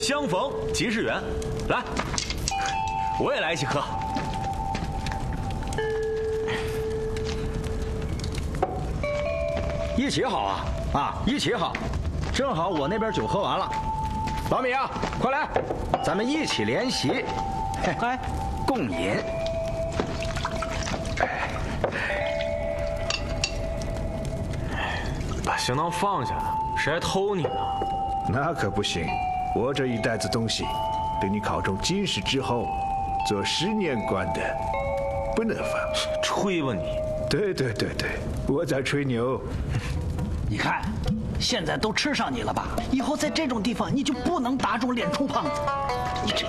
相逢即是缘，来，我也来一起喝。 一起好啊，一起好，正好我那边酒喝完了。老米啊，快来，咱们一起联席，哎，共饮。 把行囊放下，谁还偷你呢？ 那可不行，我这一袋子东西，等你考中进士之后，做10年官的，不能放。 吹吧你！ 对，我在吹牛。 你看，现在都吃上你了吧？以后在这种地方你就不能打肿脸充胖子。你这